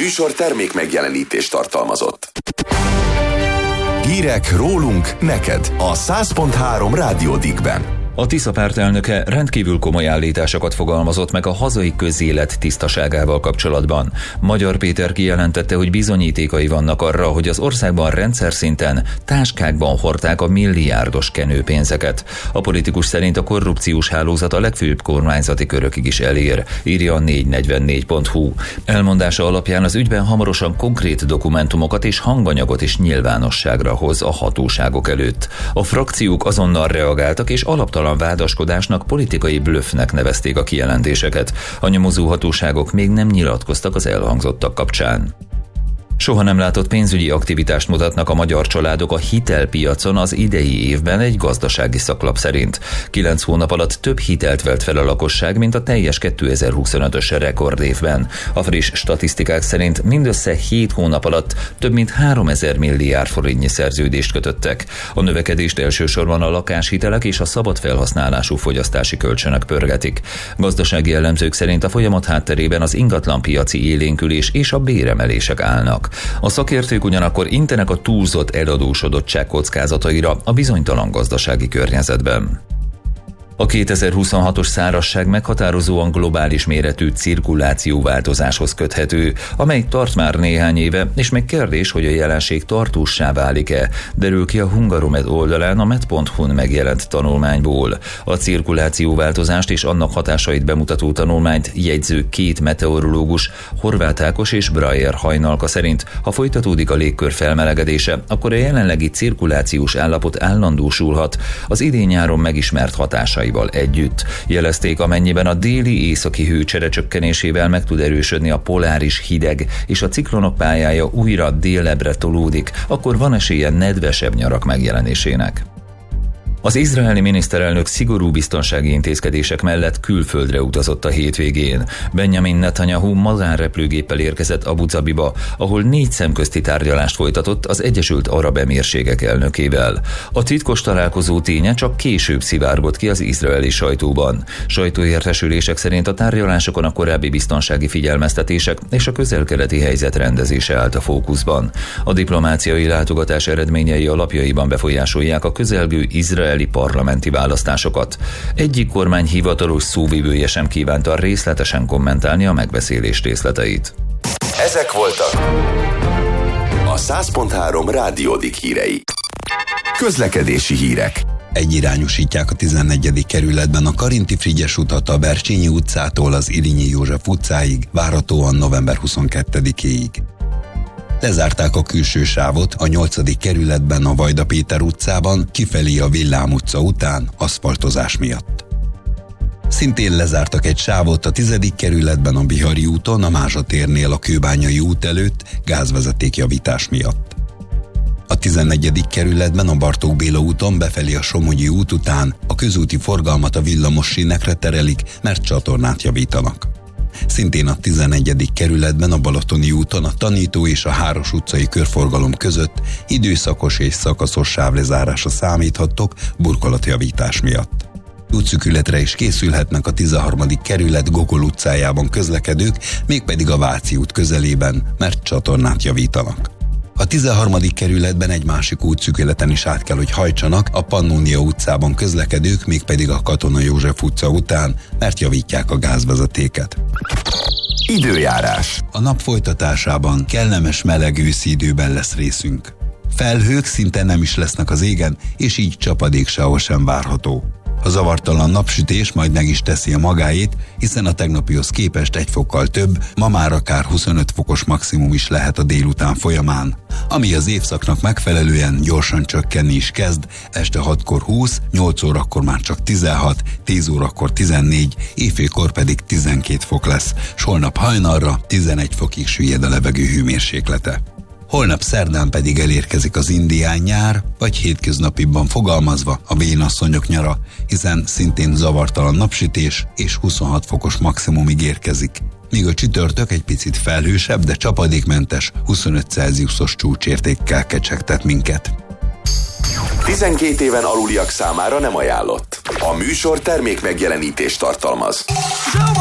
műsor termék megjelenítést tartalmazott. Hírek rólunk neked a 100.3 Rádió Diggben. A Tisza pártelnöke rendkívül komoly állításokat fogalmazott meg a hazai közélet tisztaságával kapcsolatban. Magyar Péter kijelentette, hogy bizonyítékai vannak arra, hogy az országban rendszer-szinten táskákban hordták a milliárdos kenőpénzeket. A politikus szerint a korrupciós hálózat a legfőbb kormányzati körökig is elér, írja a 444.hu. Elmondása alapján az ügyben hamarosan konkrét dokumentumokat és hanganyagot is nyilvánosságra hoz a hatóságok előtt. A frakciók azonnal reagáltak és alaptalan vádaskodásnak, politikai blöffnek nevezték a kijelentéseket. A nyomozó hatóságok még nem nyilatkoztak az elhangzottak kapcsán. Soha nem látott pénzügyi aktivitást mutatnak a magyar családok a hitelpiacon az idei évben egy gazdasági szaklap szerint. 9 hónap alatt több hitelt vett fel a lakosság, mint a teljes 2025-ös rekordévben. A friss statisztikák szerint mindössze 7 hónap alatt több mint 3000 milliárd forintnyi szerződést kötöttek. A növekedést elsősorban a lakáshitelek és a szabad felhasználású fogyasztási kölcsönök pörgetik. Gazdasági elemzők szerint a folyamat hátterében az ingatlanpiaci élénkülés és a béremelések állnak. A szakértők ugyanakkor intenek a túlzott eladósodottság kockázataira a bizonytalan gazdasági környezetben. A 2026-os szárazság meghatározóan globális méretű cirkulációváltozáshoz köthető, amely tart már néhány éve, és még kérdés, hogy a jelenség tartóssá válik-e, derül ki a Hungaromed oldalán a med.hu-n megjelent tanulmányból. A cirkulációváltozást és annak hatásait bemutató tanulmányt jegyző két meteorológus, Horváth Ákos és Breyer Hajnalka szerint, ha folytatódik a légkör felmelegedése, akkor a jelenlegi cirkulációs állapot állandósulhat az idén-nyáron megismert hatásai együtt. Jelezték, amennyiben a déli-északi hőcsere csökkenésével meg tud erősödni a poláris hideg, és a ciklonok pályája újra délebbre tolódik, akkor van esélye nedvesebb nyarak megjelenésének. Az izraeli miniszterelnök szigorú biztonsági intézkedések mellett külföldre utazott a hétvégén. Benjamin Netanyahu magánrepülőgéppel érkezett Abu Zabiba, ahol 4 szemközti tárgyalást folytatott az Egyesült Arab Emírségek elnökével. A titkos találkozó ténye csak később szivárgott ki az izraeli sajtóban. Sajtóértesülések szerint a tárgyalásokon a korábbi biztonsági figyelmeztetések és a közel-keleti helyzet rendezése állt a fókuszban. A diplomáciai látogatás eredményei alapjaiban befolyásolják a közelgő izraeli parlamenti választásokat. Egyik kormány hivatalos szóvivője sem kívánta részletesen kommentálni a megbeszélés részleteit. Ezek voltak a 100.3 Rádió Digg hírei. Közlekedési hírek. Egyirányosítják a 14. kerületben a Karinti Frigyes utat a Bercsényi utcától az Ilényi József utcáig, várhatóan november 22-éig. Lezárták a külső sávot a 8. kerületben a Vajda Péter utcában, kifelé a Villám utca után aszfaltozás miatt. Szintén lezártak egy sávot a 10. kerületben a Bihari úton, a Mázsa térnél a Kőbányai út előtt gázvezetékjavítás miatt. A 14. kerületben a Bartók Béla úton befelé a Somogyi út után a közúti forgalmat a villamos sínekre terelik, mert csatornát javítanak. Szintén a 11. kerületben a Balatoni úton a Tanító és a Háros utcai körforgalom között időszakos és szakaszos sávlezárásra számíthattok burkolatjavítás miatt. Útszűkületre is készülhetnek a 13. kerület Gogol utcájában közlekedők, mégpedig a Váci út közelében, mert csatornát javítanak. A 13. kerületben egy másik útszűkületen is át kell, hogy hajtsanak a Pannónia utcában közlekedők, mégpedig a Katona József utca után, mert javítják a gázvezetéket. Időjárás. A nap folytatásában kellemes meleg őszi időben lesz részünk. Felhők szinte nem is lesznek az égen, és így csapadék sehol sem várható. A zavartalan napsütés majd meg is teszi a magáét, hiszen a tegnapihoz képest 1 fokkal több, ma már akár 25 fokos maximum is lehet a délután folyamán, ami az évszaknak megfelelően gyorsan csökkenni is kezd, este 6-kor 20, 8 órakor már csak 16, 10 órakor 14, éjfélkor pedig 12 fok lesz, s holnap hajnalra 11 fokig süllyed a levegő hőmérséklete. Holnap szerdán pedig elérkezik az indián nyár, vagy hétköznapiban fogalmazva a vénasszonyok nyara, hiszen szintén zavartalan napsütés és 26 fokos maximumig érkezik. Míg a csütörtök egy picit felhősebb, de csapadékmentes 25 Celsiusos csúcsértékkel kecsegtet minket. 12 éven aluliak számára nem ajánlott. A műsor termék megjelenítést tartalmaz.